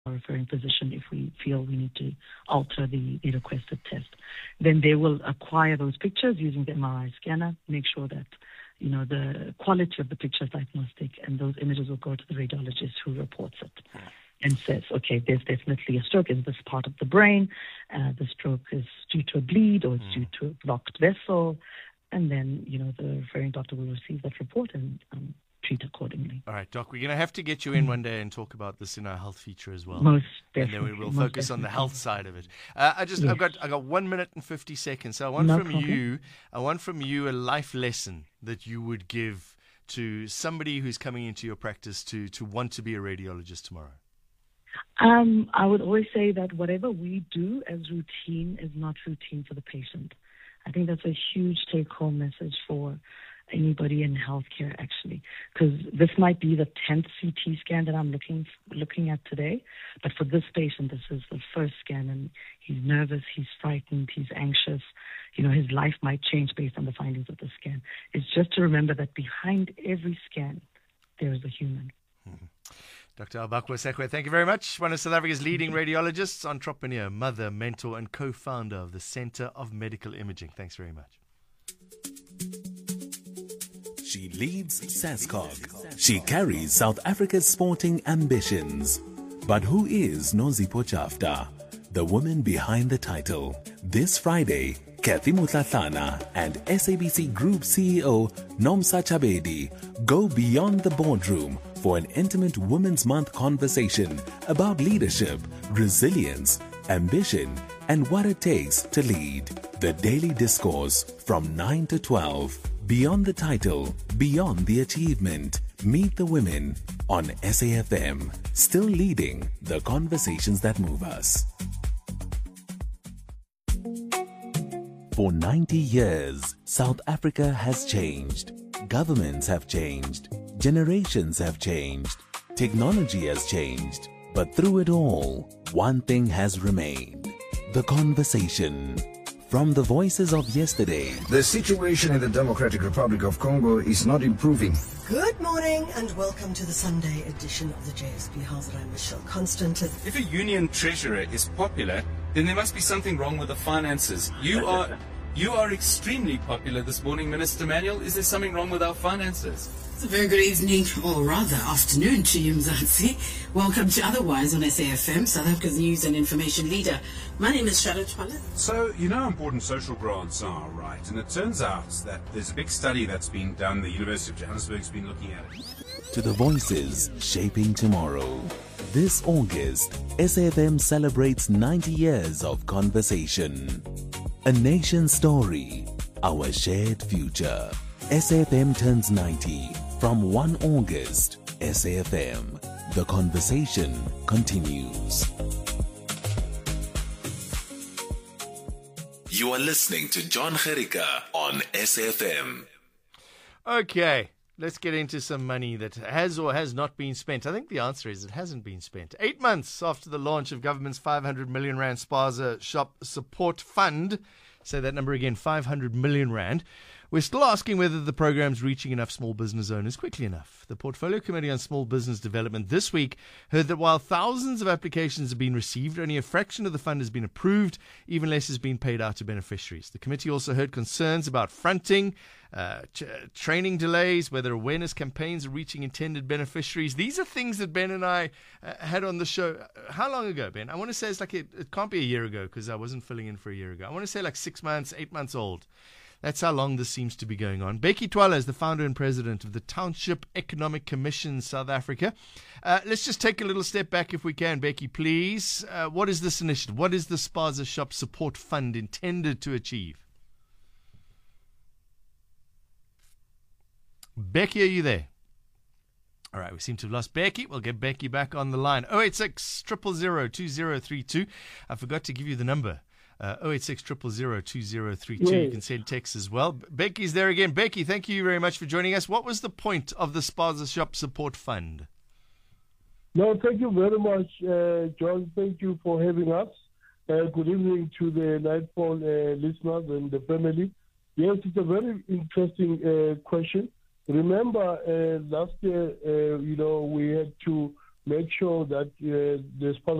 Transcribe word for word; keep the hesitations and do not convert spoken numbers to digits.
our referring physician if we feel we need to alter the, the requested test. Then they will acquire those pictures using the M R I scanner, make sure that you know the quality of the picture is diagnostic, and those images will go to the radiologist who reports it and says, okay, there's definitely a stroke in this part of the brain. Uh, the stroke is due to a bleed or it's mm. due to a blocked vessel. And then, you know, the referring doctor will receive that report and um, treat accordingly. All right, Doc, we're going to have to get you in one day and talk about this in our health feature as well. Most definitely. And then we will Most focus definitely. on the health side of it. Uh, I just, yes. I've got, I got one minute and fifty seconds. So I want no from problem. you, I want from you a life lesson that you would give to somebody who's coming into your practice to to want to be a radiologist tomorrow. Um, I would always say that whatever we do as routine is not routine for the patient. I think that's a huge take-home message for anybody in healthcare, actually, because this might be the tenth C T scan that I'm looking looking at today, but for this patient, this is the first scan, and he's nervous, he's frightened, he's anxious. You know, his life might change based on the findings of the scan. It's just to remember that behind every scan, there is a human. Mm-hmm. Doctor Albakwa Sekwe, thank you very much. One of South Africa's leading radiologists, entrepreneur, mother, mentor, and co-founder of the Centre of Medical Imaging. Thanks very much. She leads SASCOG. She carries South Africa's sporting ambitions. But who is Nozipho Jafta, the woman behind the title? This Friday, Kathy Mutlatlana and S A B C Group C E O Nomsa Chabedi go beyond the boardroom for an intimate Women's Month conversation about leadership, resilience, ambition, and what it takes to lead. The Daily Discourse from nine to twelve. Beyond the title, beyond the achievement. Meet the women on S A F M, still leading the conversations that move us. For ninety years, South Africa has changed. Governments have changed. Generations have changed. Technology has changed. But through it all, one thing has remained. The conversation. From the voices of yesterday. The situation in the Democratic Republic of Congo is not improving. Good morning and welcome to the Sunday edition of the J S B House. I'm Michelle Constant. If a union treasurer is popular, then there must be something wrong with the finances. You are you are extremely popular this morning, Minister Manuel. Is there something wrong with our finances? It's a very good evening, or rather afternoon to you, Mzansi. Welcome to Otherwise on S A F M, South Africa's news and information leader. My name is Charlotte Twala. So, you know how important social grants are, right? And it turns out that there's a big study that's been done, the University of Johannesburg's been looking at it. To the voices shaping tomorrow. This August, S A F M celebrates ninety years of conversation. A nation story, our shared future. S A F M turns ninety from first of August. S A F M, the conversation continues. You are listening to John Gericka on S A F M. Okay, let's get into some money that has or has not been spent. I think the answer is it hasn't been spent. Eight months after the launch of government's five hundred million rand Spaza Shop Support Fund, say that number again, five hundred million rand, we're still asking whether the program's reaching enough small business owners quickly enough. The Portfolio Committee on Small Business Development this week heard that while thousands of applications have been received, only a fraction of the fund has been approved, even less has been paid out to beneficiaries. The committee also heard concerns about fronting, uh, ch- training delays, whether awareness campaigns are reaching intended beneficiaries. These are things that Ben and I uh, had on the show. How long ago, Ben? I want to say it's like, it, it can't be a year ago because I wasn't filling in for a year ago. I want to say like six months, eight months old. That's how long this seems to be going on. Becky Twala is the founder and president of the Township Economic Commission South Africa. Uh, let's just take a little step back if we can, Becky, please. Uh, what is this initiative? What is the Spaza Shop Support Fund intended to achieve? Becky, are you there? All right, we seem to have lost Becky. We'll get Becky back on the line. oh eight six, zero zero zero, two zero three two. I forgot to give you the number. Uh, oh eight six, zero zero zero, two zero three two. Yes. You can send texts as well. Becky's there again. Becky, thank you very much for joining us. What was the point of the Spaza Shop Support Fund? No, thank you very much, uh, John. Thank you for having us. Uh, good evening to the Nightfall uh, listeners and the family. Yes, it's a very interesting uh, question. Remember, uh, last year, uh, you know, we had to make sure that uh, there's